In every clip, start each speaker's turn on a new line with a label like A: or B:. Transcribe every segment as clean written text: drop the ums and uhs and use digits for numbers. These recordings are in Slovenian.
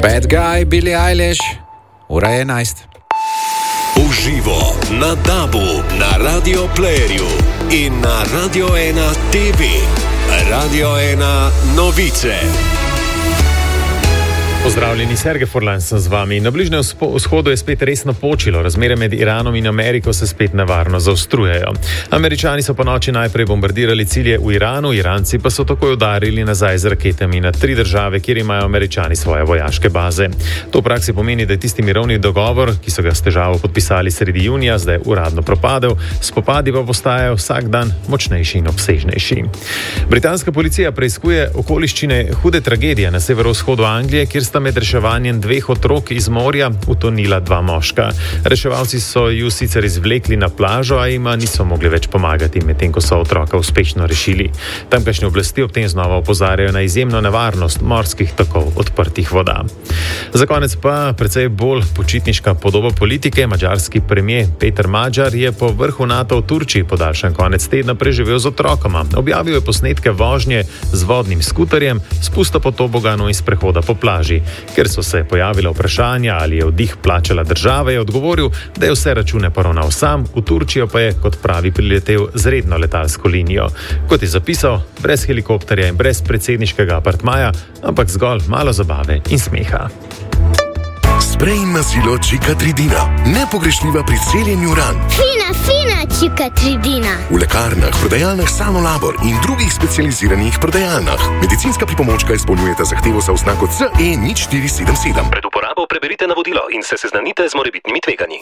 A: Bad Guy, Billie Eilish, ura je 11.
B: Uživo na DAB-u, na Radio Playerju in na Radio 1 TV. Radio 1 novice.
C: Pozdravljeni, Sergej Furlan sem z vami. Na Bližnjem vzhodu je spet resno počilo. Razmere med Iranom in Ameriko se spet nevarno zaostrujejo. Američani so po noči najprej bombardirali cilje v Iranu, Iranci pa so takoj udarili nazaj z raketami na 3 države, kjer imajo Američani svoje vojaške baze. To v praksi pomeni, da je tisti mirovni dogovor, ki so ga s težavo podpisali sredi junija, zdaj uradno propadel, spopadi pa postajajo vsak dan močnejši in obsežnejši. Britanska policija preiskuje okoliščine hude tragedije na severovzhodu Anglije, kjer sta med reševanjem 2 otrok iz morja utonila 2 moška. Reševalci so ju sicer izvlekli na plažo, a jima niso mogli več pomagati, medtem ko so otroka uspešno rešili. Tamkajšnje oblasti ob tem znova opozarjajo na izjemno nevarnost morskih tokov odprtih voda. Za konec pa precej bolj počitniška podoba politike. Madžarski premier Peter Magyar je po vrhu NATO v Turčiji podaljšan konec tedna preživel z otrokoma. Objavil je posnetke vožnje z vodnim skuterjem, spusta po toboganu in sprehoda po plaži. Ker so se pojavila vprašanja, ali je vdih plačala država, je odgovoril, da je vse račune poravnal sam, v Turčijo pa je, kot pravi, priletel z redno letalsko linijo. Kot je zapisal, brez helikopterja in brez predsedniškega apartmaja, ampak zgolj malo zabave in smeha.
B: Sprej in mazilo Cicatricina. Nepogrešljiva pri celjenju ran.
D: Fina Cicatricina.
B: V lekarnah, prodajalnah Sanolabor in drugih specializiranih prodajalnah. Medicinska pripomočka izpolnjujeta zahtevo za oznako CE0477.
E: Pred uporabo preberite navodilo in se seznanite z morebitnimi tveganji.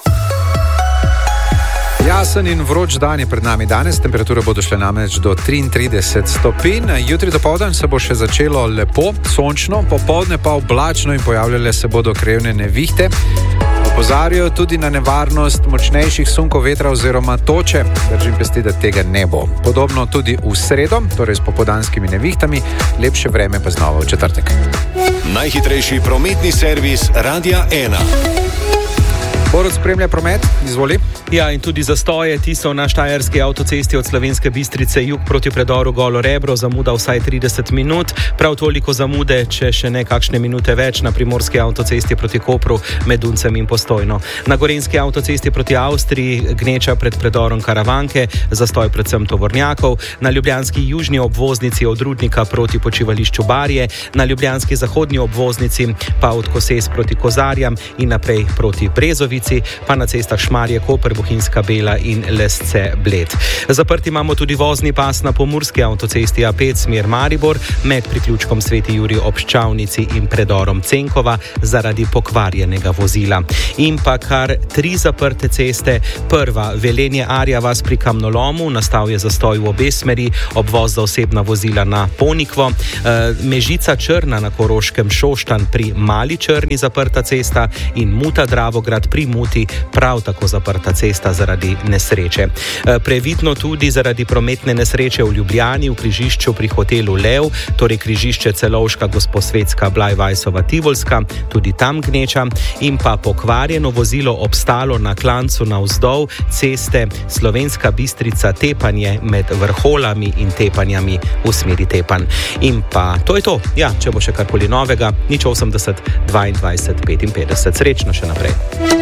A: Jasen in vroč dan je pred nami danes, temperature bodo šle namreč do 33 stopinj. Jutri dopoldan se bo še začelo lepo, sončno, popoldne pa oblačno in pojavljale se bodo krajevne nevihte. Opozarjajo tudi na nevarnost močnejših sunkov vetra oziroma toče. Držim pesti, da tega ne bo. Podobno tudi v sredo, torej s popoldanskimi nevihtami, lepše vreme pa znova v četrtek.
B: Najhitrejši prometni servis Radia 1.
A: Borut spremlja promet, izvoli.
F: Ja, in tudi zastoje, ti so na štajerski avtocesti od Slovenske Bistrice jug proti predoru Golo Rebro, zamuda vsaj 30 minut, prav toliko zamude, če še ne kakšne minute več na primorski avtocesti proti Kopru med Duncem in Postojno. Na gorenjski avtocesti proti Avstriji gneča pred predorom Karavanke, zastoj predvsem tovornjakov, na ljubljanski južni obvoznici od Rudnika proti počivališču Barje, na ljubljanski zahodni obvoznici pa od Koses proti Kozarjam in naprej proti Brezovici, pa na cestah Šmarje, Koper, Bohinjska Bela in Lesce Bled. Zaprt imamo tudi vozni pas na pomurski avtocesti A5 smer Maribor med priključkom Sveti Jurij ob Ščavnici in predorom Cenkova zaradi pokvarjenega vozila. In pa kar 3 zaprte ceste. Prva, Velenje Arja vas pri Kamnolomu, nastal je zastoj v obe smeri, obvoz za osebna vozila na Ponikvo. Mežica Črna na Koroškem, Šoštanj pri Mali Črni zaprta cesta in Muta Dravograd pri Muti prav tako zaprta cesta zaradi nesreče. Previdno tudi zaradi prometne nesreče v Ljubljani v križišču pri hotelu Lev, torej križišče Celovška, Gosposvetska, Blajvajsova, Tivolska, tudi tam gneča, in pa pokvarjeno vozilo obstalo na klancu navzdol ceste Slovenska Bistrica Tepanje med Vrholami in Tepanjami v smeri Tepanj. In pa to je to. Ja, če bo še karkoli novega, 080 22 55. Srečno še naprej.